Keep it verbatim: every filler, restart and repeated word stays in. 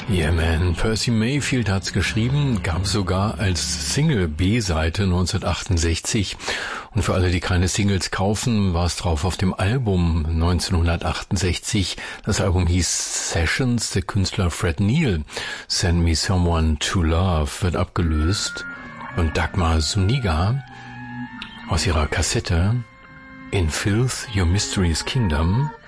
Yeah Man, Percy Mayfield hat's geschrieben, gab sogar als Single B-Seite neunzehnhundertachtundsechzig. Und für alle, die keine Singles kaufen, war es drauf auf dem Album neunzehnhundertachtundsechzig. Das Album hieß Sessions, der Künstler Fred Neil. Send Me Someone to Love wird abgelöst. Und Dagmar Zuniga aus ihrer Kassette In Filth Your Mystery's Kingdom